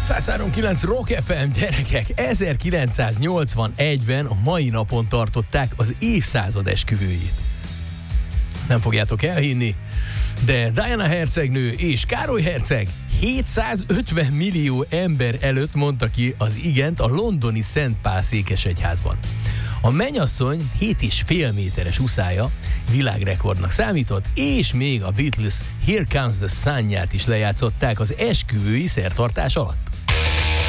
103.9 Rock FM, gyerekek, 1981-ben a mai napon tartották az évszázad esküvőjét. Nem fogjátok elhinni, de Diana hercegnő és Károly herceg 750 millió ember előtt mondta ki az igent a londoni Szent Pál székesegyházban. A mennyasszony 7,5 méteres uszája világrekordnak számított, és még a Beatles Here Comes the Sun-ját is lejátszották az esküvői szertartás alatt.